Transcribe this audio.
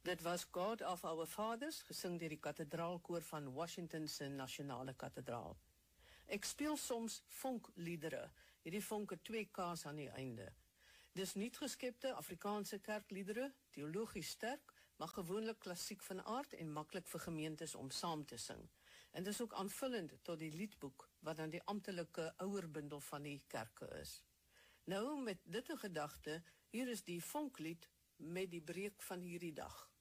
Dit was God of Our Fathers, gesing deur die kathedraalkoor van Washington se Nasionale Kathedraal. Ek speel soms vonkliedere. Hierdie vonk het 2 K's aan die einde. Dis nuutgeskepte Afrikaanse kerkliedere, teologies sterk, maar gewoonlik klassiek van aard en maklik vir gemeentes om saam te sing. En dis ook aanvullend tot die liedboek, wat dan die amptelike ouerbundel van die kerke is. Nou, met dit in gedagte, hier is die vonklied met die breek van hierdie dag.